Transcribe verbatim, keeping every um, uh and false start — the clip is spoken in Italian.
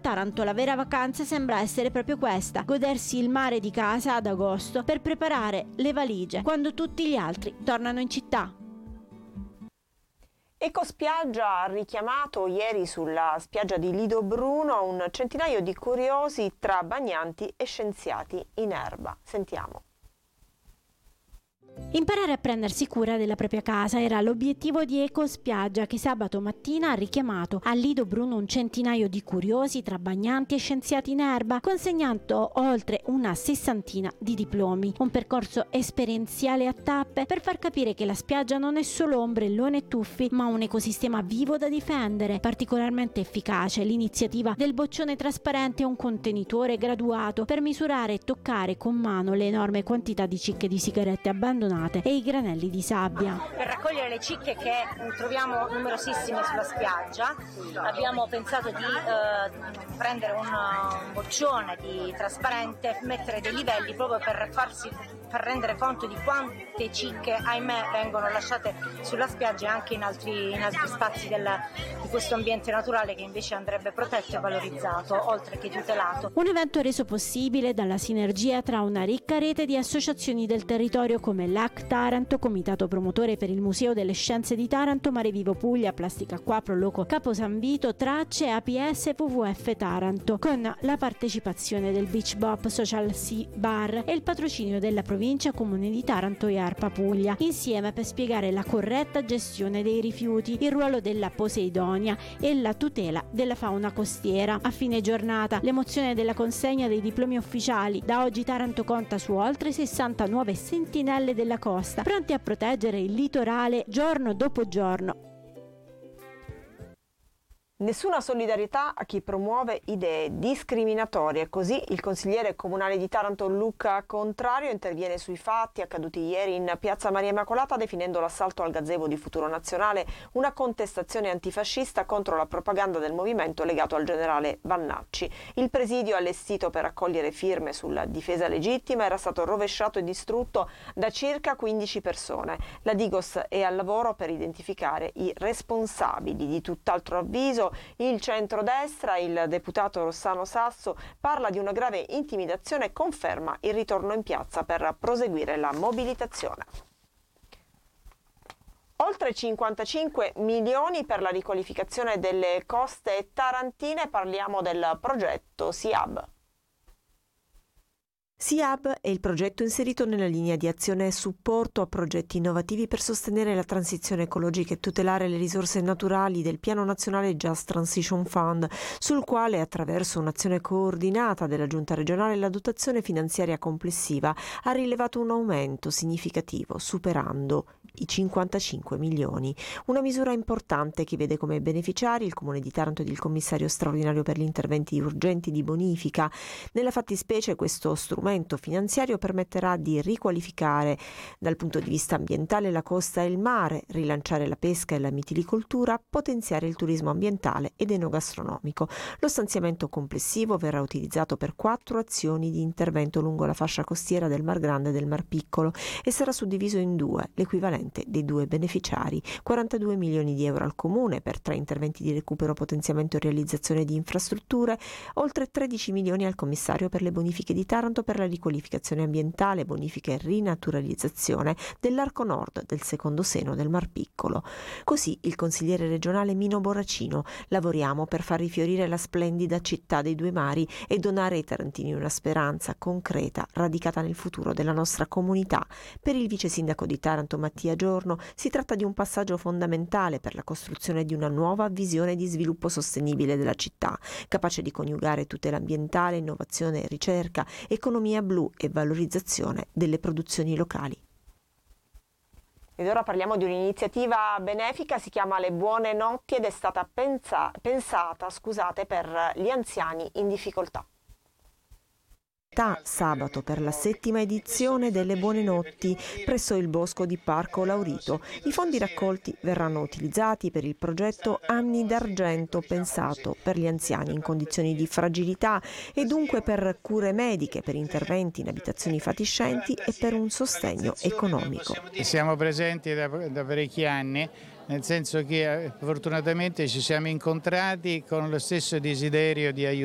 Taranto la vera vacanza sembra essere proprio questa: godersi il mare di casa ad agosto per preparare le valigie quando tutti gli altri tornano in città. Ecospiaggia ha richiamato ieri sulla spiaggia di Lido Bruno un centinaio di curiosi tra bagnanti e scienziati in erba. Sentiamo. Imparare a prendersi cura della propria casa era l'obiettivo di Ecospiaggia, che sabato mattina ha richiamato a Lido Bruno un centinaio di curiosi tra bagnanti e scienziati in erba, consegnando oltre una sessantina di diplomi. Un percorso esperienziale a tappe per far capire che la spiaggia non è solo ombrellone e tuffi, ma un ecosistema vivo da difendere. Particolarmente efficace l'iniziativa del boccione trasparente, un contenitore graduato per misurare e toccare con mano le enormi quantità di cicche di sigarette abbandonate e i granelli di sabbia. Per raccogliere le cicche, che troviamo numerosissime sulla spiaggia, abbiamo pensato di eh, prendere un, un boccione di trasparente, mettere dei livelli proprio per farsi far rendere conto di quante cicche, ahimè, vengono lasciate sulla spiaggia e anche in altri, in altri spazi del, di questo ambiente naturale, che invece andrebbe protetto e valorizzato, oltre che tutelato. Un evento reso possibile dalla sinergia tra una ricca rete di associazioni del territorio come l'A C Taranto, Comitato Promotore per il Museo delle Scienze di Taranto, Mare Vivo Puglia, Plastica Qua, Proloco Capo San Vito, Tracce, A P S, W W F Taranto, con la partecipazione del Beach Bop Social Sea Bar e il patrocinio della Provincia, Comune di Taranto e ARPA Puglia, insieme per spiegare la corretta gestione dei rifiuti, il ruolo della Poseidonia e la tutela della fauna costiera. A fine giornata, l'emozione della consegna dei diplomi ufficiali. Da oggi Taranto conta su oltre sessanta nuove sentinelle della costa, pronti a proteggere il litorale giorno dopo giorno. Nessuna solidarietà a chi promuove idee discriminatorie. Così il consigliere comunale di Taranto Luca Contrario interviene sui fatti accaduti ieri in piazza Maria Immacolata, definendo l'assalto al gazebo di Futuro Nazionale una contestazione antifascista contro la propaganda del movimento legato al generale Vannacci. Il presidio allestito per raccogliere firme sulla difesa legittima era stato rovesciato e distrutto da circa quindici persone. La Digos è al lavoro per identificare i responsabili. Di tutt'altro avviso il centrodestra, il deputato Rossano Sasso, parla di una grave intimidazione e conferma il ritorno in piazza per proseguire la mobilitazione. Oltre cinquantacinque milioni per la riqualificazione delle coste tarantine, parliamo del progetto SIAB. SIAB è il progetto inserito nella linea di azione e supporto a progetti innovativi per sostenere la transizione ecologica e tutelare le risorse naturali del Piano Nazionale Just Transition Fund, sul quale, attraverso un'azione coordinata della Giunta regionale, la dotazione finanziaria complessiva ha rilevato un aumento significativo, superando i cinquantacinque milioni. Una misura importante che vede come beneficiari il Comune di Taranto ed il Commissario straordinario per gli interventi urgenti di bonifica. Nella fattispecie, questo strumento finanziario permetterà di riqualificare dal punto di vista ambientale la costa e il mare, rilanciare la pesca e la mitilicoltura, potenziare il turismo ambientale ed enogastronomico. Lo stanziamento complessivo verrà utilizzato per quattro azioni di intervento lungo la fascia costiera del Mar Grande e del Mar Piccolo e sarà suddiviso in due, l'equivalente dei due beneficiari: quarantadue milioni di euro al Comune per tre interventi di recupero, potenziamento e realizzazione di infrastrutture, oltre tredici milioni al Commissario per le bonifiche di Taranto per la riqualificazione ambientale, bonifica e rinaturalizzazione dell'arco nord del secondo seno del Mar Piccolo. Così il consigliere regionale Mino Borracino: lavoriamo per far rifiorire la splendida città dei due mari e donare ai tarantini una speranza concreta radicata nel futuro della nostra comunità. Per il vice sindaco di Taranto Mattia Giorno si tratta di un passaggio fondamentale per la costruzione di una nuova visione di sviluppo sostenibile della città, capace di coniugare tutela ambientale, innovazione e ricerca, economia blu e valorizzazione delle produzioni locali. Ed ora parliamo di un'iniziativa benefica, si chiama Le Buone Notti ed è stata pensa- pensata scusate, per gli anziani in difficoltà. Sabato per la settima edizione delle Buone Notti presso il Bosco di Parco Laurito. I fondi raccolti verranno utilizzati per il progetto Anni d'Argento, pensato per gli anziani in condizioni di fragilità e dunque per cure mediche, per interventi in abitazioni fatiscenti e per un sostegno economico. Siamo presenti da, da parecchi anni, nel senso che fortunatamente ci siamo incontrati con lo stesso desiderio di aiutare